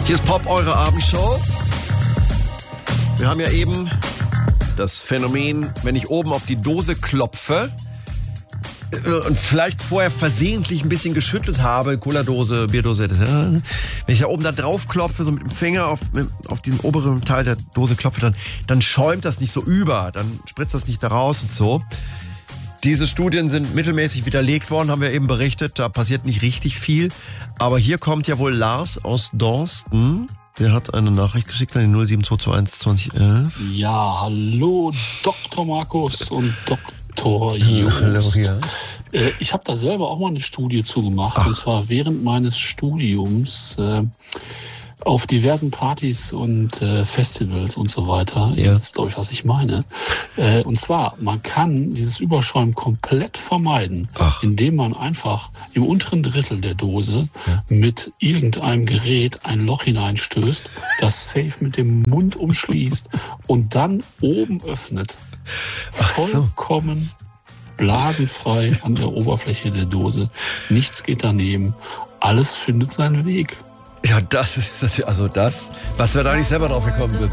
Hier ist Pop, eure Abendshow. Wir haben ja eben das Phänomen, wenn ich oben auf die Dose klopfe und vielleicht vorher versehentlich ein bisschen geschüttelt habe, Cola-Dose, Bierdose, wenn ich da oben da drauf klopfe, so mit dem Finger auf diesen oberen Teil der Dose klopfe, dann schäumt das nicht so über, dann spritzt das nicht da raus und so. Diese Studien sind mittelmäßig widerlegt worden, haben wir eben berichtet, da passiert nicht richtig viel. Aber hier kommt ja wohl Lars aus Dorsten. Der hat eine Nachricht geschickt an die 07221 2011. Ja, hallo Dr. Markus und Dr. Jost. Hallo, ja. Ich habe da selber auch mal eine Studie zugemacht. Und zwar während meines Studiums auf diversen Partys und Festivals und so weiter. Ja. Das ist, glaube ich, was ich meine. Und zwar, man kann dieses Überschäumen komplett vermeiden, indem man einfach im unteren Drittel der Dose mit irgendeinem Gerät ein Loch hineinstößt, das safe mit dem Mund umschließt und dann oben öffnet. Vollkommen blasenfrei an der Oberfläche der Dose. Nichts geht daneben. Alles findet seinen Weg. Ja, das ist natürlich, also das, was wir da nicht selber drauf gekommen sind.